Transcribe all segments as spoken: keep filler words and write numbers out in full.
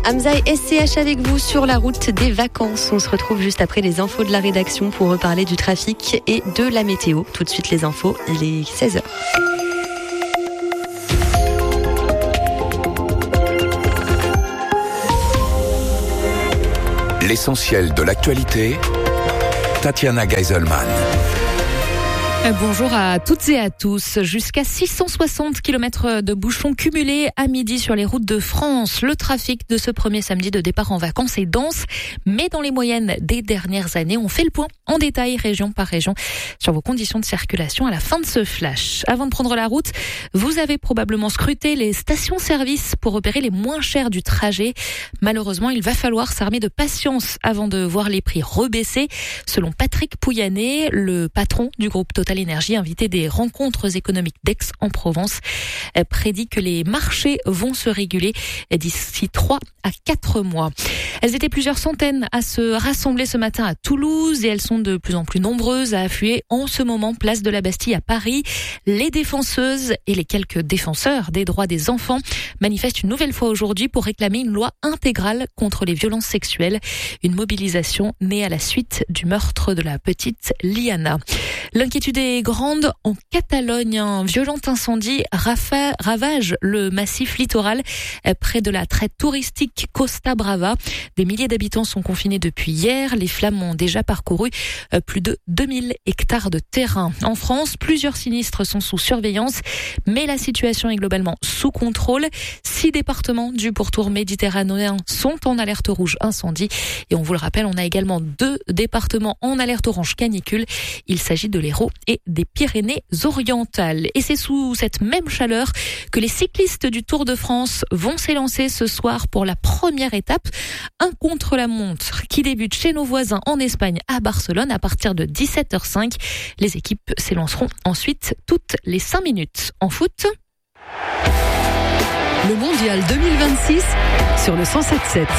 Hamza et S C H avec vous sur la route des vacances. On se retrouve juste après les infos de la rédaction pour reparler du trafic et de la météo. Tout de suite les infos, il est seize heures. L'essentiel de l'actualité, Tatiana Geiselman. Bonjour à toutes et à tous. Jusqu'à six cent soixante kilomètres de bouchons cumulés à midi sur les routes de France. Le trafic de ce premier samedi de départ en vacances est dense, mais dans les moyennes des dernières années, on fait le point en détail, région par région, sur vos conditions de circulation à la fin de ce flash. Avant de prendre la route, vous avez probablement scruté les stations-service pour repérer les moins chers du trajet. Malheureusement, il va falloir s'armer de patience avant de voir les prix rebaisser. Selon Patrick Pouyanné, le patron du groupe Total Énergie, invité des rencontres économiques d'Aix-en-Provence, prédit que les marchés vont se réguler d'ici trois à quatre mois. Elles étaient plusieurs centaines à se rassembler ce matin à Toulouse et elles sont de plus en plus nombreuses à affluer en ce moment place de la Bastille à Paris. Les défenseuses et les quelques défenseurs des droits des enfants manifestent une nouvelle fois aujourd'hui pour réclamer une loi intégrale contre les violences sexuelles. Une mobilisation née à la suite du meurtre de la petite Liana. L'inquiétude est grande en Catalogne. Un violent incendie rafa- ravage le massif littoral près de la traite touristique Costa Brava. Des milliers d'habitants sont confinés depuis hier. Les flammes ont déjà parcouru plus de deux mille hectares de terrain. En France, plusieurs sinistres sont sous surveillance, mais la situation est globalement sous contrôle. Six départements du pourtour méditerranéen sont en alerte rouge incendie. Et on vous le rappelle, on a également deux départements en alerte orange canicule. Il s'agit de l'Hérault et des Pyrénées-Orientales. Et c'est sous cette même chaleur que les cyclistes du Tour de France vont s'élancer ce soir pour la première étape. Un contre-la-montre qui débute chez nos voisins en Espagne à Barcelone à partir de dix-sept heures cinq. Les équipes s'élanceront ensuite toutes les cinq minutes. En foot, le mondial deux mille vingt-six sur le cent sept sept.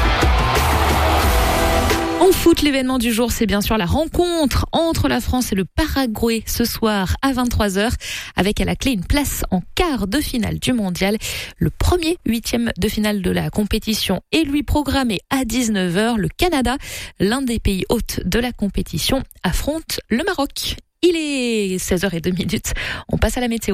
En foot, l'événement du jour, c'est bien sûr la rencontre entre la France et le Paraguay ce soir à vingt-trois heures, avec à la clé une place en quart de finale du mondial. Le premier huitième de finale de la compétition est lui programmé à dix-neuf heures. Le Canada, l'un des pays hôtes de la compétition, affronte le Maroc. Il est seize heures zéro deux minutes. On passe à la météo.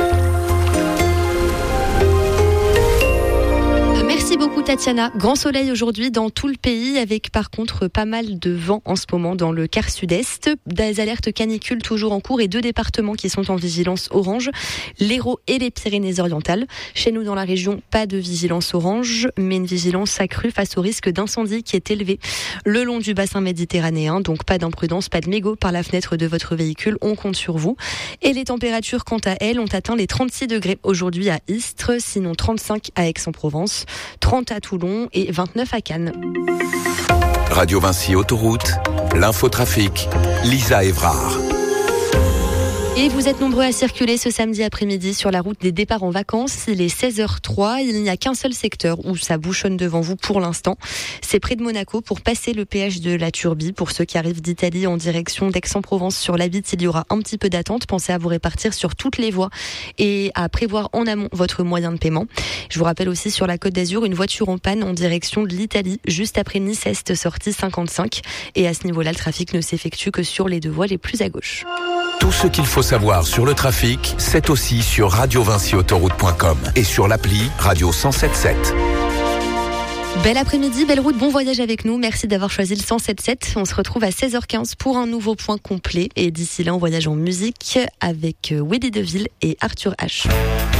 Merci beaucoup Tatiana. Grand soleil aujourd'hui dans tout le pays avec par contre pas mal de vent en ce moment dans le quart sud-est. Des alertes canicules toujours en cours et deux départements qui sont en vigilance orange, l'Hérault et les Pyrénées-Orientales. Chez nous dans la région, pas de vigilance orange, mais une vigilance accrue face au risque d'incendie qui est élevé le long du bassin méditerranéen. Donc pas d'imprudence, pas de mégots par la fenêtre de votre véhicule, on compte sur vous. Et les températures quant à elles ont atteint les trente-six degrés aujourd'hui à Istres, sinon trente-cinq à Aix-en-Provence, trente à Toulon et vingt-neuf à Cannes. Radio Vinci Autoroute, l'infotrafic, Lisa Évrard. Et vous êtes nombreux à circuler ce samedi après-midi sur la route des départs en vacances. Il est seize heures trois. Il n'y a qu'un seul secteur où ça bouchonne devant vous pour l'instant. C'est près de Monaco pour passer le péage de la Turbie. Pour ceux qui arrivent d'Italie en direction d'Aix-en-Provence sur la Vitte, il y aura un petit peu d'attente. Pensez à vous répartir sur toutes les voies et à prévoir en amont votre moyen de paiement. Je vous rappelle aussi sur la Côte d'Azur, une voiture en panne en direction de l'Italie, juste après Nice-Est, sortie cinquante-cinq. Et à ce niveau-là, le trafic ne s'effectue que sur les deux voies les plus à gauche. Tout ce qu'il faut savoir sur le trafic, c'est aussi sur radio vinci autoroute point com et sur l'appli Radio cent sept sept. Bel après-midi, belle route, bon voyage avec nous. Merci d'avoir choisi le cent sept sept. On se retrouve à seize heures quinze pour un nouveau point complet. Et d'ici là, on voyage en musique avec Willy DeVille et Arthur H.